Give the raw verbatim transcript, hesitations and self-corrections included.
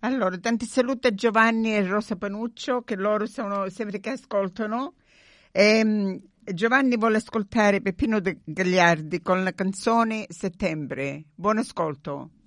Allora, tanti saluti a Giovanni e Rosa Panuccio, che loro sono sempre che ascoltano. E, Giovanni vuole ascoltare Peppino De Gagliardi con la canzone Settembre. Buon ascolto.